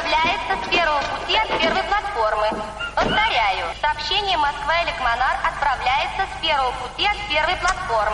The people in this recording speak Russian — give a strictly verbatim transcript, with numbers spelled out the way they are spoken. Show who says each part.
Speaker 1: отправляется с первого пути от первой платформы. Повторяю, сообщение Москва-Эликмонар отправляется с первого пути от первой платформы.